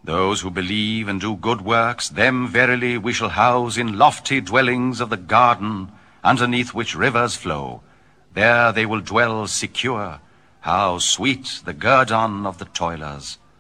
Those who believe and do good works, them verily we shall house in lofty dwellings of the garden, underneath which rivers flow. There they will dwell secure. How sweet the guerdon of the toilers!